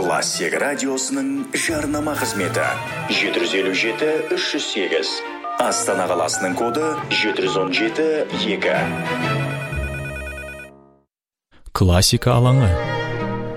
Классик радиосының жарнама қызметі 757-308. Астана қаласының коды 717-2. Классика алаңы.